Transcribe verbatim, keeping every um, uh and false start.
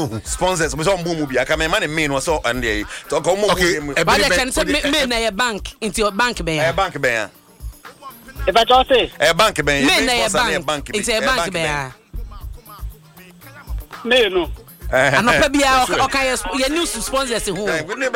no sponsors me so mbu mu bi aka me man me no so and dey to ko mo mu but they can say me na your bank into your bank be ya bank be ya if I just say e bank be ya me na your bank into your bank be ya me no anopa bia o kan your news sponsors who